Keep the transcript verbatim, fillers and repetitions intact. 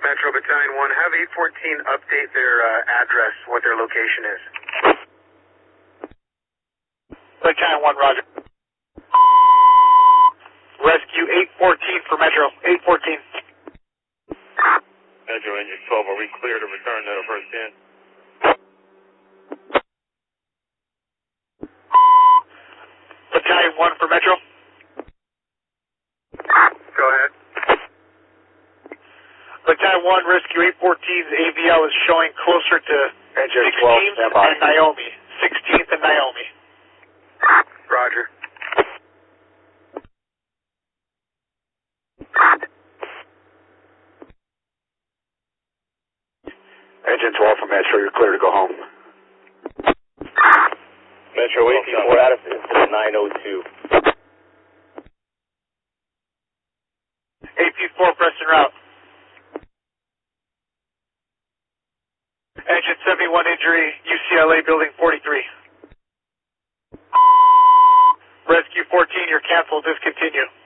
Metro Battalion one. Have eight fourteen update their uh, address, what their location is. Battalion one, roger. Rescue eight fourteen for Metro. eight fourteen. Metro Engine twelve, are we clear to return to the first ten? Battalion one for Metro. Go ahead. Battalion one, Rescue eight fourteen's A V L is showing closer to Engine twelve, sixteenth stand by. and Naomi. sixteenth and Naomi. Roger. Engine twelve from Metro, you're clear to go home. Metro A P four out of nine oh two. A P four, Preston route. Engine seventy-one injury, U C L A building forty-three. Rescue fourteen, you're canceled, discontinue.